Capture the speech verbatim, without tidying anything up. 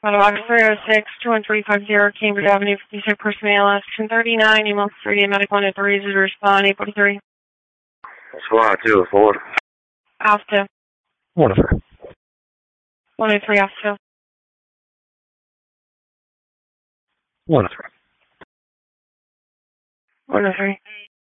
Auto Box three oh six, two one three five zero, Cambridge Avenue, fifty-six, person A L S, ten thirty-nine, email three, medical one oh three, is respond, eight forty-three. That's one oh two, forward. Alpha. one oh three. one oh three, Alpha. one oh three. one oh three.